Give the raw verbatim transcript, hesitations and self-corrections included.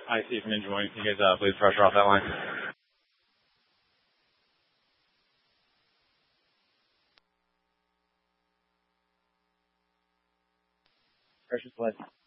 I see from engine one. Can you guys uh, please pressure off that line? Pressure sled.